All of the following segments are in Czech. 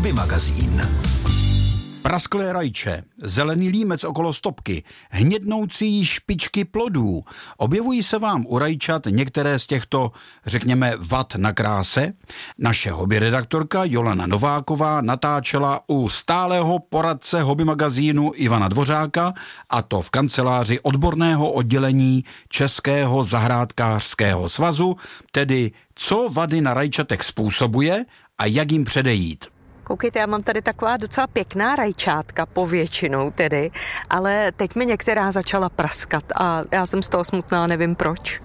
Hobby magazín. Prasklé rajče, zelený límec okolo stopky, hnědnoucí špičky plodů. Objevují se vám u rajčat některé z těchto, řekněme, vad na kráse? Naše hobby redaktorka Jolana Nováková natáčela u stálého poradce hobby magazínu Ivana Dvořáka, a to v kanceláři odborného oddělení Českého zahrádkářského svazu, tedy co vady na rajčatech způsobuje a jak jim předejít. Koukejte, já mám tady taková docela pěkná rajčátka, povětšinou tedy, ale teď mi některá začala praskat a já jsem z toho smutná, nevím proč.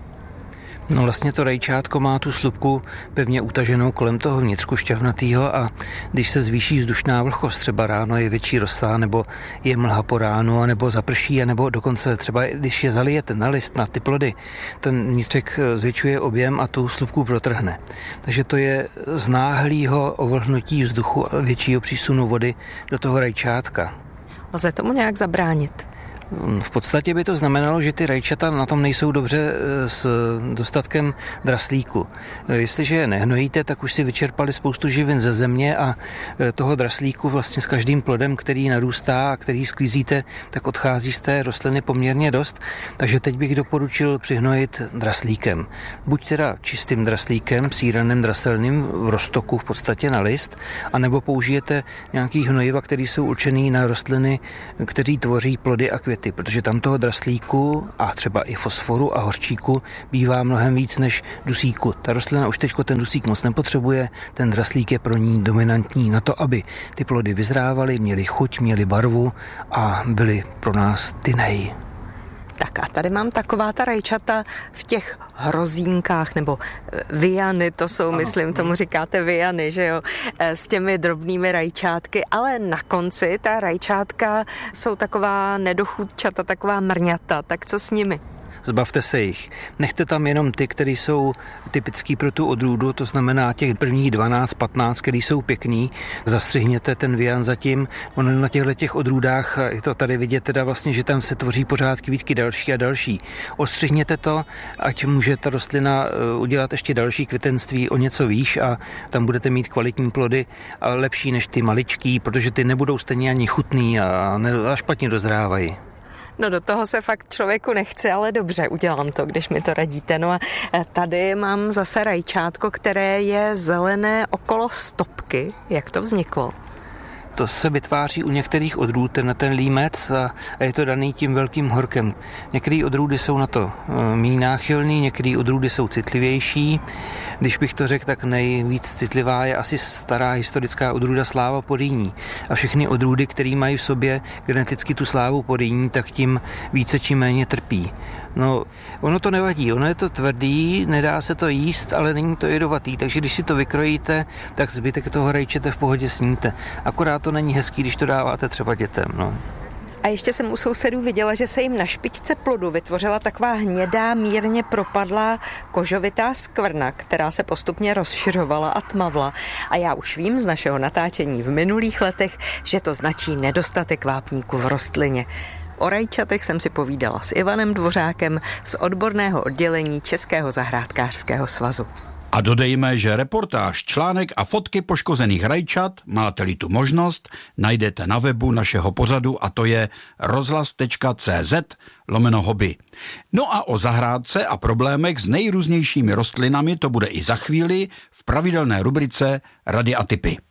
No vlastně to rajčátko má tu slupku pevně utaženou kolem toho vnitřku šťavnatýho a když se zvýší vzdušná vlhkost, třeba ráno je větší rosa, nebo je mlha po ránu, nebo zaprší, nebo dokonce třeba když je zalijete na list, na ty plody, ten vnitřek zvětšuje objem a tu slupku protrhne. Takže to je z náhlého ovlhnutí vzduchu a většího přísunu vody do toho rajčátka. Lze tomu nějak zabránit? V podstatě by to znamenalo, že ty rajčata na tom nejsou dobře s dostatkem draslíku. Jestliže je nehnojíte, tak už si vyčerpali spoustu živin ze země a toho draslíku vlastně s každým plodem, který narůstá a který sklízíte, tak odchází z té rostliny poměrně dost. Takže teď bych doporučil přihnojit draslíkem. Buď teda čistým draslíkem, síraným draselným v roztoku v podstatě na list, anebo použijete nějaký hnojiva, které jsou určený na rostliny, které tvoří plody a květy, protože tam toho draslíku a třeba i fosforu a hořčíku bývá mnohem víc než dusíku. Ta rostlina už teďko ten dusík moc nepotřebuje, ten draslík je pro ní dominantní na to, aby ty plody vyzrávaly, měly chuť, měly barvu a byly pro nás tynej. Tak a tady mám taková ta rajčata v těch hrozínkách, nebo viany, to jsou, myslím, tomu říkáte viany, že jo, s těmi drobnými rajčátky, ale na konci ta rajčátka jsou taková nedochůdčata, taková mrňata, tak co s nimi? Zbavte se jich. Nechte tam jenom ty, které jsou typický pro tu odrůdu, to znamená těch prvních 12-15, který jsou pěkný. Zastřihněte ten vian zatím. Ono na těch odrůdách, je to tady vidět teda vlastně, že tam se tvoří pořád kvítky další a další. Ostřihněte to, ať může ta rostlina udělat ještě další květenství o něco výš a tam budete mít kvalitní plody a lepší než ty maličký, protože ty nebudou stejně ani chutný a špatně dozrávají. No do toho se fakt člověku nechce, ale dobře, udělám to, když mi to radíte. No a tady mám zase rajčátko, které je zelené okolo stopky. Jak to vzniklo? To se vytváří u některých odrůd, ten límec, a je to daný tím velkým horkem. Některé odrůdy jsou na to méně náchylný, některé odrůdy jsou citlivější. Když bych to řekl, tak nejvíc citlivá je asi stará historická odrůda sláva porýní. A všechny odrůdy, které mají v sobě geneticky tu slávu porýní, tak tím více či méně trpí. No, ono to nevadí, ono je to tvrdý, nedá se to jíst, ale není to jedovatý, takže když si to vykrojíte, tak zbytek toho rajčete v pohodě sníte. Akorát to není hezký, když to dáváte třeba dětem, no. A ještě jsem u sousedů viděla, že se jim na špičce plodu vytvořila taková hnědá, mírně propadlá kožovitá skvrna, která se postupně rozšiřovala a tmavla. A já už vím z našeho natáčení v minulých letech, že to značí nedostatek vápníku v rostlině. O rajčatech jsem si povídala s Ivanem Dvořákem z odborného oddělení Českého zahrádkářského svazu. A dodejme, že reportáž, článek a fotky poškozených rajčat, máte-li tu možnost, najdete na webu našeho pořadu, a to je rozhlas.cz/hobby. No a o zahrádce a problémech s nejrůznějšími rostlinami to bude i za chvíli v pravidelné rubrice Rady a tipy.